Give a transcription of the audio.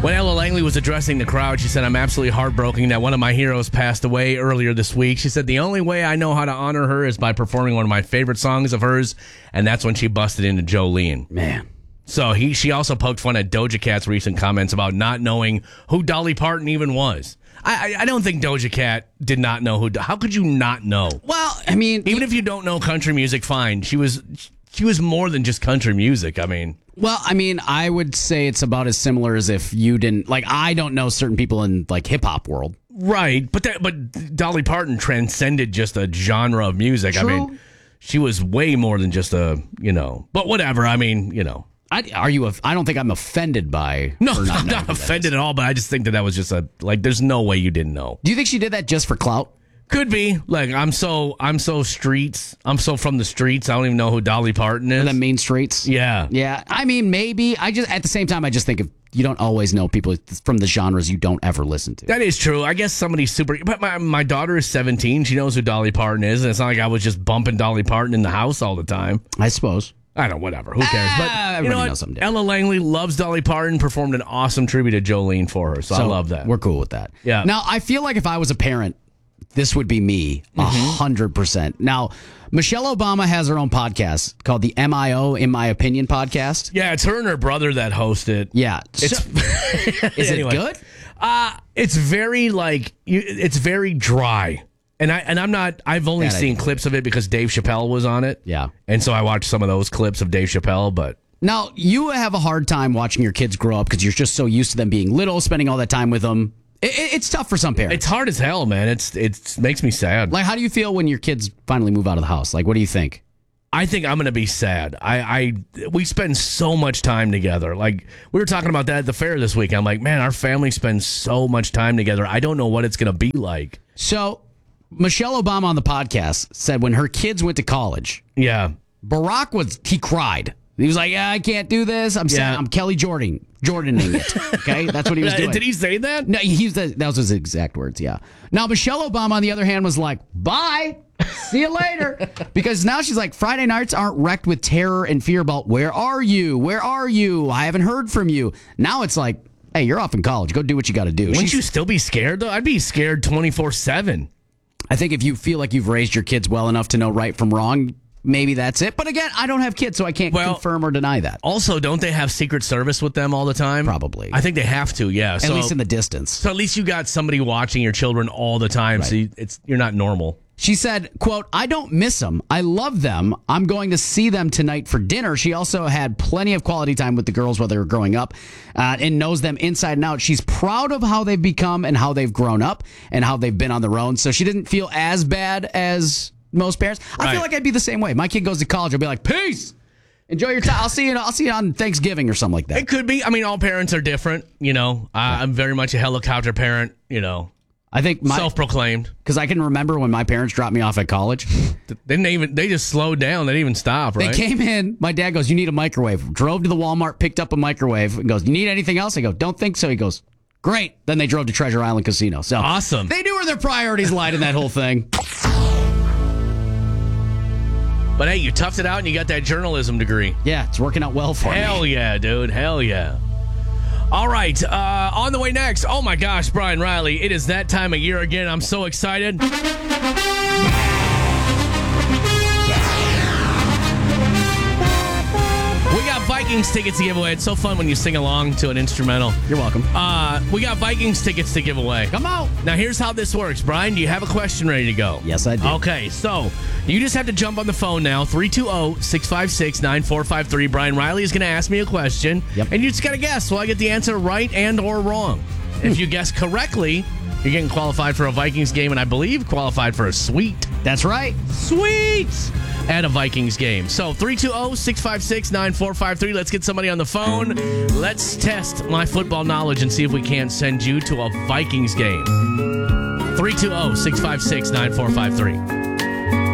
When Ella Langley was addressing the crowd, she said, I'm absolutely heartbroken that one of my heroes passed away earlier this week. She said, the only way I know how to honor her is by performing one of my favorite songs of hers, and that's when she busted into Jolene. Man. So she also poked fun at Doja Cat's recent comments about not knowing who Dolly Parton even was. I don't think Doja Cat did not know who. How could you not know? Well, I mean, even if you don't know country music, fine. She was more than just country music. I mean, I would say it's about as similar as if you didn't I don't know certain people in hip hop world, right? But Dolly Parton transcended just a genre of music. True. I mean, she was way more than just But whatever. I mean, I don't think I'm offended by. No, I'm not offended at all. But I just think that was just there's no way you didn't know. Do you think she did that just for clout? Could be. I'm so streets. I'm so from the streets. I don't even know who Dolly Parton is. The main streets. Yeah. Yeah. I mean, maybe. At the same time, I just think if you don't always know people from the genres you don't ever listen to. That is true. I guess somebody's super. But my daughter is 17. She knows who Dolly Parton is, and it's not like I was just bumping Dolly Parton in the house all the time. I suppose. I don't know, whatever. Who cares? But you know what? Knows something. Ella Langley loves Dolly Parton, performed an awesome tribute to Jolene for her. So I love that. We're cool with that. Yeah. Now, I feel like if I was a parent, this would be me 100%. Now, Michelle Obama has her own podcast called the MIO, In My Opinion podcast. Yeah, it's her and her brother that host it. Yeah. Is it good? It's very it's very dry. And I'm not. I've only seen clips of it because Dave Chappelle was on it. Yeah, and so I watched some of those clips of Dave Chappelle. But now you have a hard time watching your kids grow up because you're just so used to them being little, spending all that time with them. It's tough for some parents. It's hard as hell, man. It makes me sad. How do you feel when your kids finally move out of the house? What do you think? I think I'm going to be sad. We spend so much time together. We were talking about that at the fair this week. I'm like, man, our family spends so much time together. I don't know what it's going to be like. So. Michelle Obama on the podcast said when her kids went to college, Barack he cried. He was like, "Yeah, I can't do this. I'm Kelly Jordaning it." Okay, that's what he was doing. Did he say that? No, that was his exact words. Yeah. Now Michelle Obama on the other hand was like, "Bye, see you later," because now she's like, Friday nights aren't wrecked with terror and fear about where are you? Where are you? I haven't heard from you. Now it's like, hey, you're off in college. Go do what you got to do. Wouldn't you still be scared though? I'd be scared 24/7. I think if you feel like you've raised your kids well enough to know right from wrong, maybe that's it. But again, I don't have kids, so I can't confirm or deny that. Also, don't they have Secret Service with them all the time? Probably. I think they have to, yeah. At least in the distance. So at least you got somebody watching your children all the time, right. So you're not normal. She said, quote, "I don't miss them. I love them. I'm going to see them tonight for dinner." She also had plenty of quality time with the girls while they were growing up and knows them inside and out. She's proud of how they've become and how they've grown up and how they've been on their own. So she didn't feel as bad as most parents. I feel like I'd be the same way. My kid goes to college. I'll be like, peace. Enjoy your time. I'll see you on Thanksgiving or something like that. It could be. I mean, all parents are different. I'm very much a helicopter parent, I think self-proclaimed, because I can remember when my parents dropped me off at college. They just slowed down. They didn't even stop. Right? They came in. My dad goes, "You need a microwave." Drove to the Walmart, picked up a microwave, and goes, "You need anything else?" I go, "Don't think so." He goes, "Great." Then they drove to Treasure Island Casino. So awesome. They knew where their priorities lied in that whole thing. But hey, you toughed it out and you got that journalism degree. Yeah, it's working out well for me. Hell yeah, dude. Hell yeah. All right, on the way next. Oh my gosh, Brian Riley, it is that time of year again. I'm so excited. We got Vikings tickets to give away. It's so fun when you sing along to an instrumental. You're welcome. We got Vikings tickets to give away. Come on. Now, here's how this works. Brian, do you have a question ready to go? Yes, I do. Okay, so you just have to jump on the phone now, 320-656-9453. Brian Riley is going to ask me a question, and you just got to guess. Will I get the answer right and or wrong? If you guess correctly, you're getting qualified for a Vikings game, and I believe qualified for a suite. That's right. Sweet! At a Vikings game. So 320-656-9453. Let's get somebody on the phone. Let's test my football knowledge and see if we can't send you to a Vikings game. 320-656-9453.